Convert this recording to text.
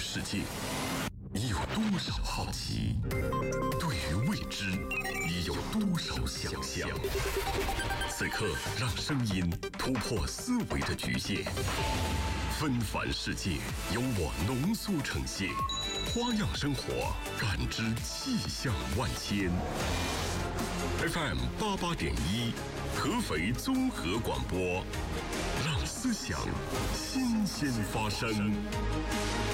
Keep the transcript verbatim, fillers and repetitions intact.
世界，你有多少好奇？对于未知，你有多少想象？此刻，让声音突破思维的局限，纷繁世界由我浓缩呈现，花样生活，感知气象万千。F M 八八点一，合肥综合广播，让思想新鲜发生。